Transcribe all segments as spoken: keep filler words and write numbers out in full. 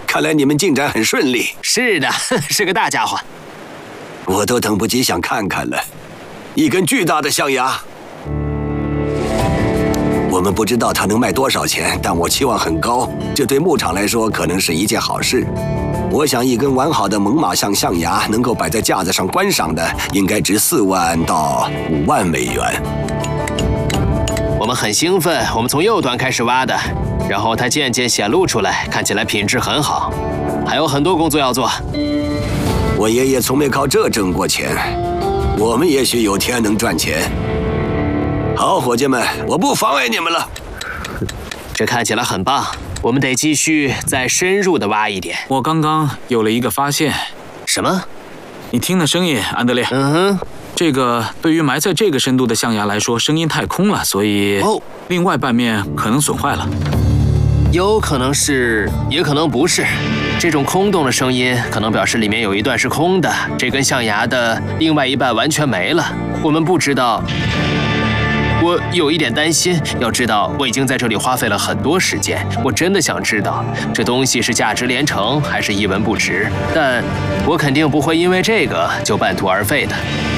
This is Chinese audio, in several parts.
看来你们进展很顺利。 是的，是个大家伙。 我都等不及想看看了，一根巨大的象牙。我们不知道它能卖多少钱，但我期望很高。这对牧场来说可能是一件好事。我想一根完好的猛犸象象牙能够摆在架子上观赏的，应该值四万到五万美元。 我们很兴奋，我们从右端开始挖的，然后它渐渐显露出来，看起来品质很好，还有很多工作要做。 我爷爷从没靠这挣过钱，我们也许有天能赚钱。好，伙计们，我不妨碍你们了。 这看起来很棒，我们得继续再深入的挖一点。 我刚刚有了一个发现。 什么？ 你听那声音，安德烈。 嗯哼。 这个对于埋在这个深度的象牙来说，声音太空了，所以哦， 另外半面可能损坏了。 有可能是，也可能不是。这种空洞的声音可能表示里面有一段是空的，这根象牙的另外一半完全没了。我们不知道。我有一点担心，要知道我已经在这里花费了很多时间，我真的想知道这东西是价值连城还是一文不值，但我肯定不会因为这个就半途而废的。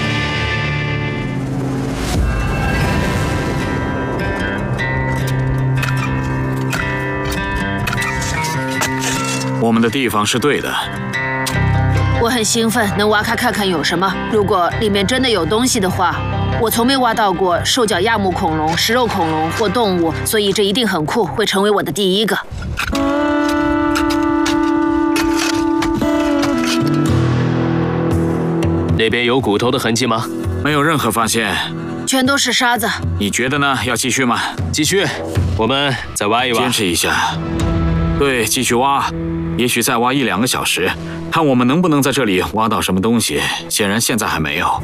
我们的地方是对的。 我很兴奋，能挖开看看有什么。如果里面真的有东西的话，我从没挖到过兽脚亚目恐龙、食肉恐龙或动物，所以这一定很酷，会成为我的第一个。 那边有骨头的痕迹吗？ 没有任何发现， 全都是沙子。 你觉得呢？要继续吗？ 继续，我们再挖一挖。 坚持一下。对，继续挖，也许再挖一两个小时，看我们能不能在这里挖到什么东西。显然现在还没有。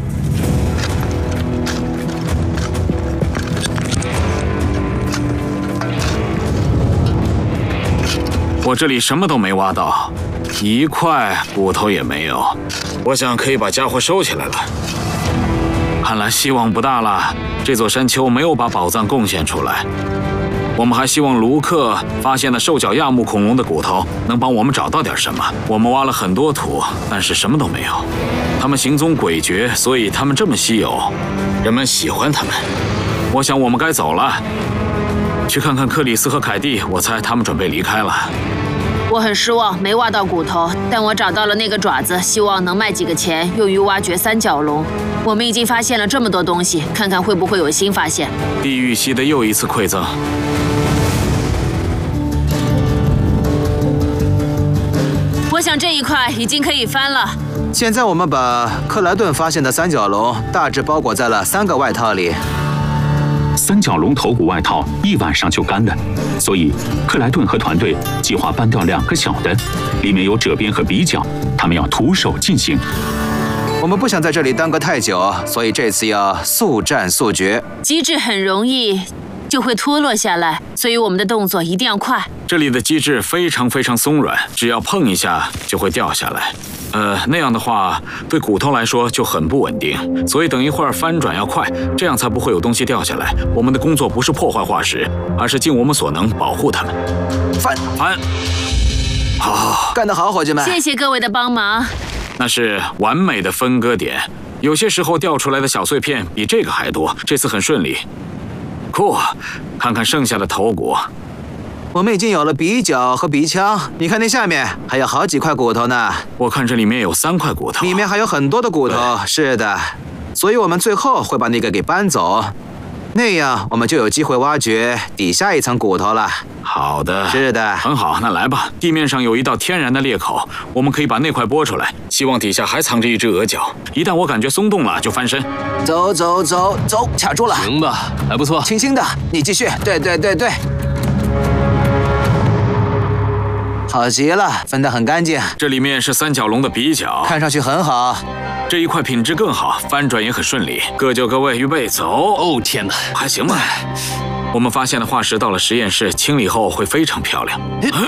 我这里什么都没挖到，一块骨头也没有。我想可以把家伙收起来了。看来希望不大了，这座山丘没有把宝藏贡献出来。我们还希望卢克发现了兽脚亚目恐龙的骨头能帮我们找到点什么。我们挖了很多土，但是什么都没有。他们行踪诡谲，所以他们这么稀有，人们喜欢他们。我想我们该走了，去看看克里斯和凯蒂，我猜他们准备离开了。 我很失望，没挖到骨头，但我找到了那个爪子，希望能卖几个钱，用于挖掘三角龙。我们已经发现了这么多东西，看看会不会有新发现。 地狱系的又一次馈赠。 我想这一块已经可以翻了。 现在我们把克莱顿发现的三角龙大致包裹在了三个外套里。 三角龙头骨外套一晚上就干了，所以克莱顿和团队计划搬掉两个小的，里面有褶边和鼻角，他们要徒手进行。 我们不想在这里耽搁太久，所以这次要速战速决。 机制很容易就会脱落下来，所以我们的动作一定要快。 这里的机制非常非常松软，只要碰一下就会掉下来。呃，那样的话对骨头来说就很不稳定，所以等一会儿翻转要快，这样才不会有东西掉下来。我们的工作不是破坏化石，而是尽我们所能保护它们。 翻翻，好， 干得好，伙计们！ 谢谢各位的帮忙。 那是完美的分割点，有些时候掉出来的小碎片比这个还多，这次很顺利。酷，看看剩下的头骨。 我们已经有了鼻角和鼻腔，你看那下面还有好几块骨头呢。 我看这里面有三块骨头， 里面还有很多的骨头。是的，所以我们最后会把那个给搬走，那样我们就有机会挖掘底下一层骨头了。 好的， 是的， 很好。那来吧，地面上有一道天然的裂口，我们可以把那块拨出来。希望底下还藏着一只鹅脚，一旦我感觉松动了，就翻身。 走走走走，卡住了。 行吧，还不错。 轻轻的，你继续。对对对对。好极了，分得很干净。 这里面是三角龙的鼻角， 看上去很好。 这一块品质更好，翻转也很顺利。各就各位，预备走。 哦天哪， 还行吧。我们发现的化石到了实验室，清理后会非常漂亮。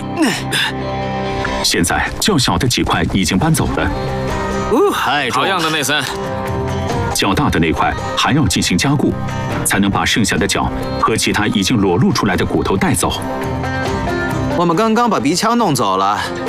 现在较小的几块已经搬走了。 哦，太重了。 好样的，内森。 较大的那块还要进行加固，才能把剩下的脚和其他已经裸露出来的骨头带走。 我们刚刚把鼻腔弄走了。